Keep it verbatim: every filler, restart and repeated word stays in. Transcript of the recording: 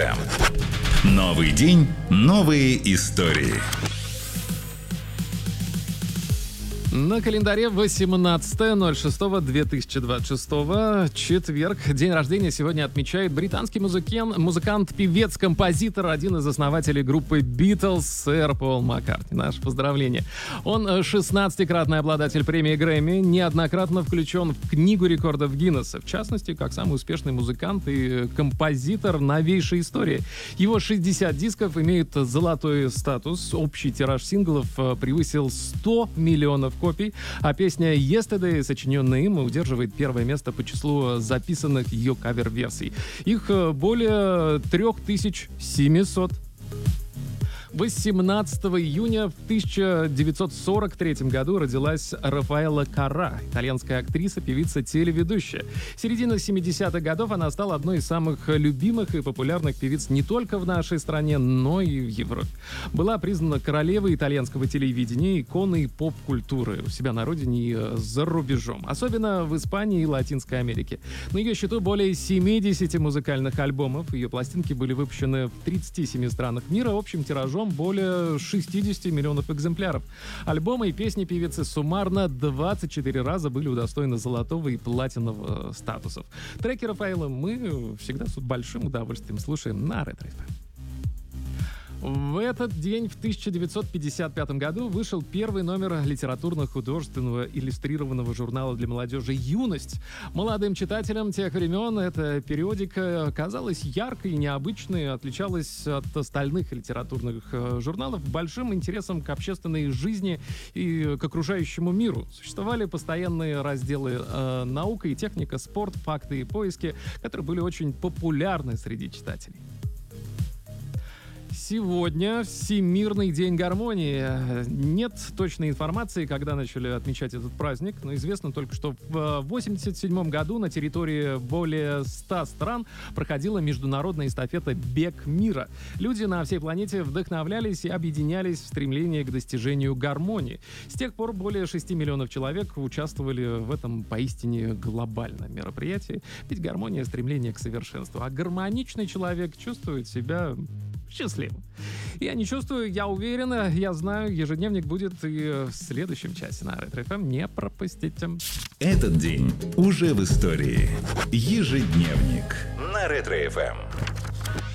Новый день, новые истории. На календаре восемнадцатое ноль шестое две тысячи двадцать шестого, четверг. День рождения сегодня отмечает британский музыкен, музыкант, певец, композитор, один из основателей группы Beatles, сэр Пол Маккартни. Наше поздравление. Он шестнадцатикратный обладатель премии Грэмми, неоднократно включен в Книгу рекордов Гиннесса, в частности, как самый успешный музыкант и композитор новейшей истории. Его шестьдесят дисков имеют золотой статус, общий тираж синглов превысил сто миллионов копий, а песня «Yesterday», сочиненная им, удерживает первое место по числу записанных ее кавер-версий. Их более три тысячи семьсот. восемнадцатого июня в тысяча девятьсот сорок третьем году родилась Рафаэла Каррà, итальянская актриса, певица, телеведущая. В середине семидесятых годов она стала одной из самых любимых и популярных певиц не только в нашей стране, но и в Европе. Была признана королевой итальянского телевидения, иконой поп-культуры у себя на родине и за рубежом, особенно в Испании и Латинской Америке. На ее счету более семидесяти музыкальных альбомов. Ее пластинки были выпущены в тридцати семи странах мира общим тиражом более шестидесяти миллионов экземпляров. Альбомы и песни певицы суммарно двадцать четыре раза были удостоены золотого и платинового статусов. Треки Рафаэлы мы всегда с большим удовольствием слушаем на Ретро эф эм. В этот день, в тысяча девятьсот пятьдесят пятом году, вышел первый номер литературно-художественного иллюстрированного журнала для молодежи «Юность». Молодым читателям тех времен эта периодика казалась яркой и необычной, отличалась от остальных литературных журналов большим интересом к общественной жизни и к окружающему миру. Существовали постоянные разделы э, «Наука и техника», «Спорт», «Факты и поиски», которые были очень популярны среди читателей. Сегодня Всемирный день гармонии. Нет точной информации, когда начали отмечать этот праздник, но известно только, что в восемьдесят седьмом году на территории более ста стран проходила международная эстафета «Бег мира». Люди на всей планете вдохновлялись и объединялись в стремлении к достижению гармонии. С тех пор более шести миллионов человек участвовали в этом поистине глобальном мероприятии. Ведь гармония — стремление к совершенству, а гармоничный человек чувствует себя счастливым. Я не чувствую, я уверена, я знаю, ежедневник будет и в следующем часе на Ретро эф эм. Не пропустите. Этот день уже в истории. Ежедневник на Ретро эф эм.